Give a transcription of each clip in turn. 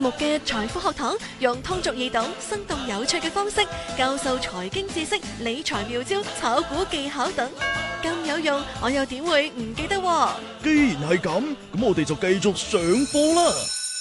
目嘅財富學堂用通俗易懂、生動有趣嘅方式教授財經知識、理財妙招、炒股技巧等，咁有用，我又點會唔記得喎？ 既然係咁，咁我哋就繼續上課啦。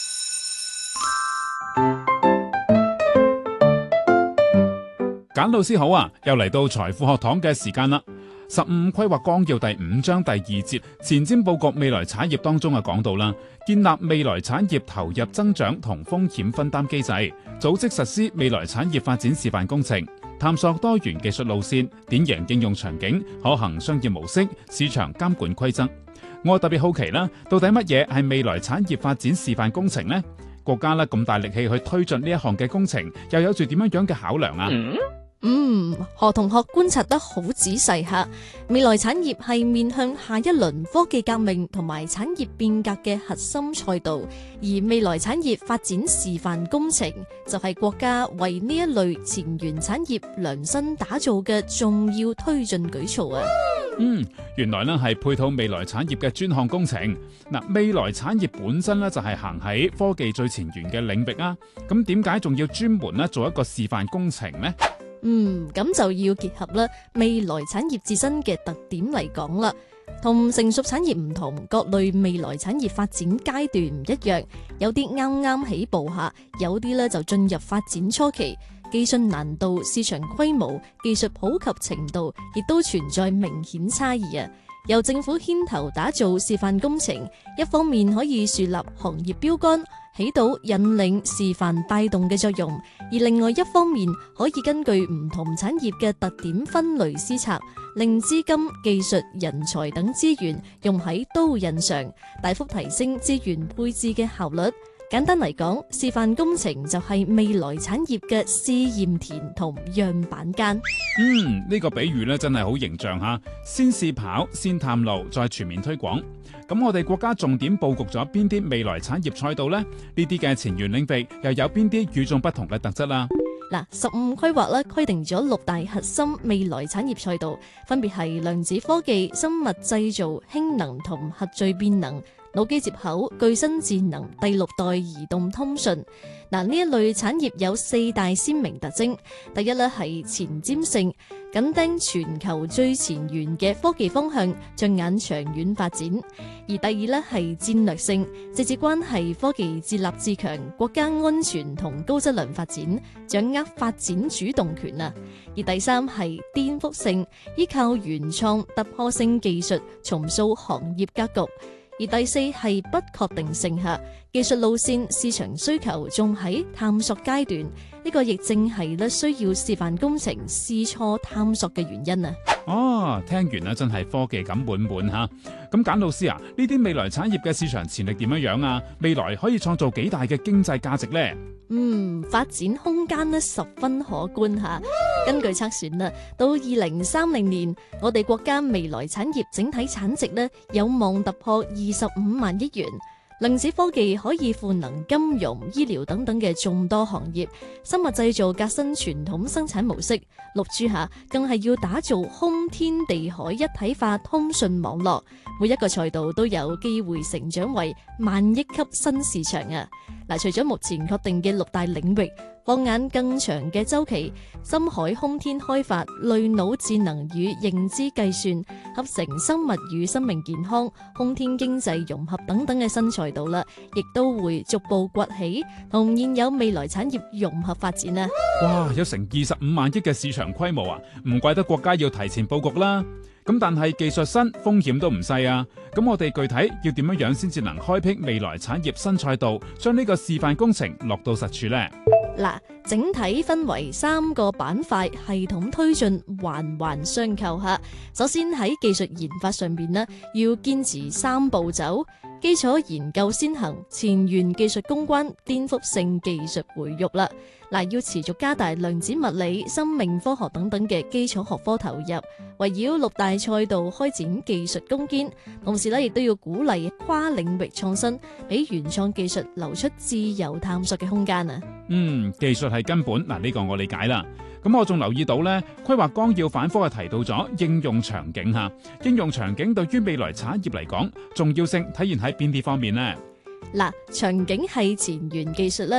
簡老師好啊，又嚟到財富學堂嘅時間啦。15規劃綱要第5章第2節前瞻佈局未來產業當中講到啦，建立未來產業投入增長同風險分擔機制，組織實施未來產業發展示範工程，探索多元技術路線、典型應用場景、可行商業模式、市場監管規則。我特別好奇啦，到底乜嘢係未來產業發展示範工程呢？國家咁大力氣去推進呢一項嘅工程，又有住點樣嘅考量啊？ 何同學觀察得好仔細吓，未來產業係面向下一輪科技革命同埋產業變革嘅核心賽道，而未來產業發展示範工程就係國家為呢一類前沿產業量身打造嘅重要推進舉措啊！ 原來係配套未來產業嘅專項工程。未來產業本身就係行喺科技最前沿嘅領域啊，咁點解仲要專門做一個示範工程呢？ 咁就要結合啦未來產業自身嘅特點嚟講啦，同成熟產業唔同，各類未來產業發展階段唔一樣，有啲啱啱起步下，有啲就進入發展初期，技術難度、市場規模、技術普及程度亦都存在明顯差異啊。由政府牽頭打造示範工程，一方面可以樹立行業標杆，起到引領、示範、帶動嘅作用；而另外一方面，可以根據唔同產業嘅特點分類施策，令資金、技術、人才等資源用喺刀刃上，大幅提升資源配置嘅效率。簡單嚟講，示範工程就係未來產業嘅試驗田同樣板間。 呢個比喻真係好形象吓，先試跑，先探路，再全面推廣。咁我哋國家重點佈局咗邊啲未來產業賽道呢？呢啲嘅前沿領域又有邊啲與眾不同嘅特質啦 ？15規劃規定咗6大核心未來產業賽道，分別係量子科技、生物製造、氫能同核聚變能、腦機接口、具身智能、第6代移動通訊。呢一類產業有4大鮮明特徵。第一係前瞻性，緊盯全球最前沿嘅科技方向，着眼長遠發展；而第二係戰略性，直接關係科技自立自強、國家安全同高質量發展，掌握發展主動權啊；而第三係顛覆性，依靠原創突破性技術重塑行業格局。而第四係不確定性下，技術路線、市場需求仲喺探索階段，呢個亦正係需要示範工程試錯探索嘅原因啊！ 聽完真係科技感滿滿吓。咁簡老師啊，呢啲未來產業嘅市場潛力點樣啊？未來可以創造幾大嘅經濟價值呢？ 發展空間十分可觀吓。根據測算到2030年，我哋國家未來產業整體產值有望突破25萬億元。量子科技可以賦能金融、醫療等等嘅眾多行業，生物製造革新傳統生產模式，6G下更係要打造空天地海一體化通訊網絡，每一個賽道都有機會成長為萬億級新市場啊！除咗目前確定嘅6大領域，放眼更長嘅周期，深海空天開發、類腦智能與認知計算、合成生物與生命健康、空天經濟融合等等嘅新賽道啦，亦都會逐步崛起，同現有未來產業融合發展啊！ 哇，有成25萬億嘅市場規模啊，唔怪得國家要提前佈局啦。咁但係技術新，風險都唔細啊！咁我哋具體要點樣先至能開闢未來產業新賽道，將呢個示範工程落到實處呢？ 整體分為3個板塊，系統推進，環環相扣下。首先喺技術研發上邊要堅持3步走：基礎研究先行，前沿技術攻關，顛覆性技術培育啦。要持續加大量子物理、生命科學等等嘅基礎學科投入，圍繞6大賽道開展技術攻堅，同時亦都要鼓勵跨領域創新，俾原創技術留出自由探索嘅空間啊！ 技術係根本，呢個我理解啦。咁我仲留意到規劃綱要反覆提到咗應用場景吓，應用場景對於未來產業嚟講重要性體現喺邊啲方面呢？ 嗱，場景係前沿技術啦。